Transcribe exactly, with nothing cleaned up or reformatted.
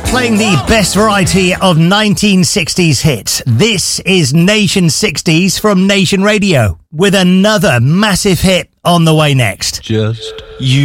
Playing the best variety of nineteen sixties hits. This is Nation sixties from Nation Radio, with another massive hit on the way next. Just you.